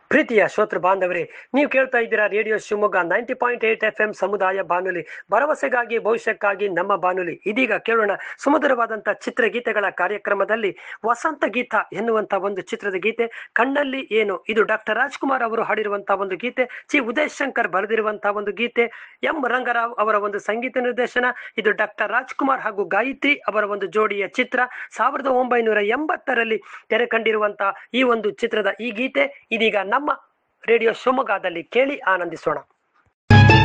ಪ್ರೀತಿಯ ಶ್ರೋತೃ ಬಾಂಧವರೇ, ನೀವು ಕೇಳ್ತಾ ಇದ್ದೀರಾ ರೇಡಿಯೋ ಶಿವಮೊಗ್ಗ 90.8 FM ಸಮುದಾಯ ಬಾನುಲಿ, ಭರವಸೆಗಾಗಿ ಭವಿಷ್ಯಕ್ಕಾಗಿ ನಮ್ಮ ಬಾನುಲಿ. ಇದೀಗ ಕೇಳೋಣ ಸುಮಧುರವಾದಂತಹ ಚಿತ್ರಗೀತೆಗಳ ಕಾರ್ಯಕ್ರಮದಲ್ಲಿ ವಸಂತ ಗೀತ ಎನ್ನುವಂತ ಒಂದು ಚಿತ್ರದ ಗೀತೆ. ಕಣ್ಣಲ್ಲಿ ಏನು, ಇದು ಡಾಕ್ಟರ್ ರಾಜ್ಕುಮಾರ್ ಅವರು ಹಾಡಿರುವಂತಹ ಒಂದು ಗೀತೆ, ಚಿ ಉದಯ್ ಶಂಕರ್ ಬರೆದಿರುವಂತಹ ಒಂದು ಗೀತೆ, ಎಂ ರಂಗರಾವ್ ಅವರ ಒಂದು ಸಂಗೀತ ನಿರ್ದೇಶನ. ಇದು ಡಾಕ್ಟರ್ ರಾಜ್ಕುಮಾರ್ ಹಾಗೂ ಗಾಯತ್ರಿ ಅವರ ಒಂದು ಜೋಡಿಯ ಚಿತ್ರ. 1980ರಲ್ಲಿ ತೆರೆ ಕಂಡಿರುವಂತಹ ಈ ಒಂದು ಚಿತ್ರದ ಈ ಗೀತೆ ಇದೀಗ ನಮ್ಮ ರೇಡಿಯೋ ಶಿವಮೊಗ್ಗದಲ್ಲಿ ಕೇಳಿ ಆನಂದಿಸೋಣ.